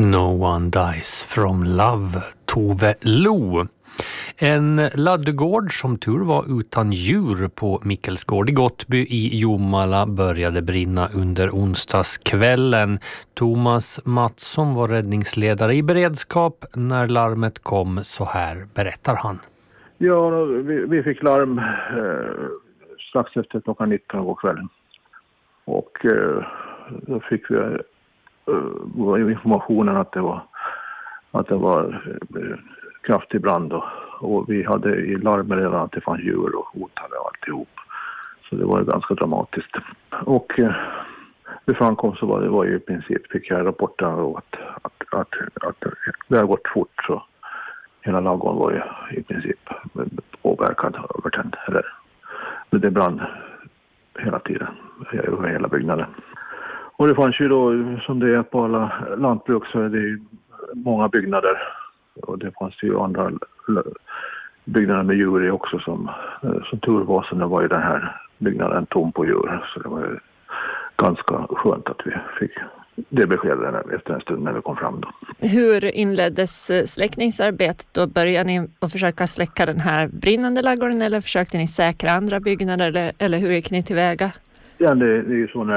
No one dies from love, Tove Lo. En laddugård som tur var utan djur på Mikkelsgård i Gottby i Jomala började brinna under onsdagskvällen. Thomas Mattsson var räddningsledare i beredskap när larmet kom, så här berättar han. Ja, vi fick larm strax efter klockan 19 på kvällen. Och då fick vi informationen att det var kraftig brand och vi hade i larmet redan att det fanns djur och hotade och alltihop. Så det var ganska dramatiskt. Och det framkom så var ju i princip, fick jag rapporten att det har gått fort, så hela ladugården var ju i princip påverkad övertänd. Men det brann hela tiden, över hela byggnaden. Och det fanns ju då, som det är på alla lantbruk, så är det ju många byggnader. Och det fanns ju andra byggnader med djur i också, som tur var, så det var ju den här byggnaden tom på djur. Så det var ju ganska skönt att vi fick det beskedet efter en stund när vi kom fram då. Hur inleddes släckningsarbetet då? Började ni att försöka släcka den här brinnande ladugården, eller försökte ni säkra andra byggnader, eller hur gick ni tillväga? Ja, det är ju så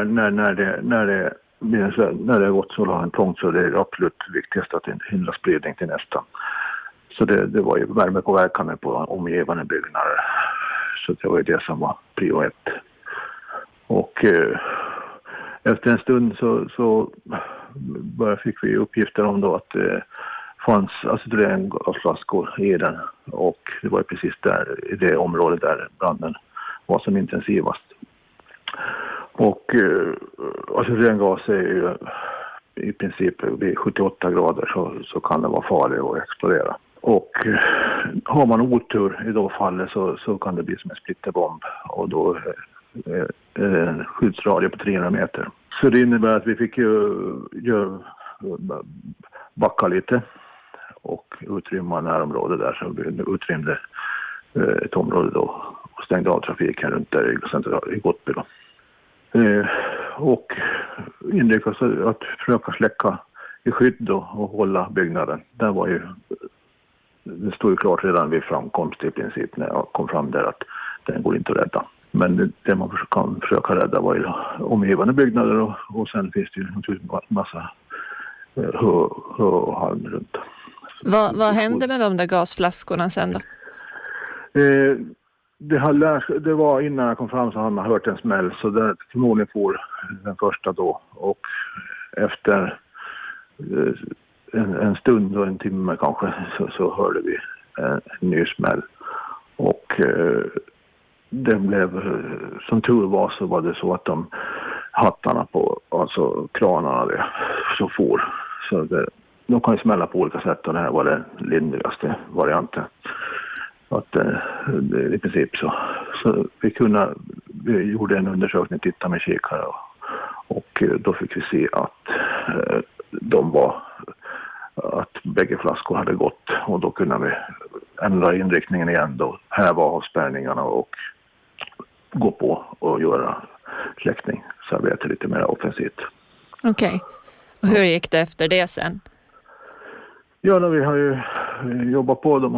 när det har gått så långt trångt, så det är absolut viktigast att hindra spridning till nästa. Så det var ju värmepåverkan på omgivande byggnader. Så det var ju det som var prio 1. Och efter en stund så fick vi uppgifter om då att det fanns acetylenglasflaskor i den. Och det var ju precis där, i det området där branden var som intensivast. Och acetylengas är ju i princip vid 78 grader så kan det vara farligt att explodera. Och har man otur i då fallet så kan det bli som en splitterbomb, och då är det en skyddsradie på 300 meter. Så det innebär att vi fick ju backa lite och utrymma närområdet där, så vi utrymde ett område då och stängde av trafiken runt där i Gottby då. Och inriktades att försöka släcka i skydd då och hålla byggnaden. Det stod ju klart redan vid framkomst i princip när jag kom fram där att den går inte att rädda. Men det man kan försöka rädda var ju omgivande byggnader och sen finns det ju naturligtvis massa hö och halm runt. Vad hände med de där gasflaskorna sen då? Det var innan jag kom fram så hade man hört en smäll, så där förmodligen for den första då, och efter en stund och en timme kanske så hörde vi en ny smäll, och det blev, som tur var så var det så att de hattarna på, alltså kranarna där, så for, så de kan ju smälla på olika sätt, och det här var den lindrigaste varianten. Att i princip så vi gjorde en undersökning, tittade med kikare, och då fick vi se att att bägge flaskor hade gått, och då kunde vi ändra inriktningen igen då, häva avspärrningarna och gå på och göra släckning, så vi är lite mer offensivt. Okej. Och hur gick det efter det sen? Ja, då vi har ju jobbat på dem.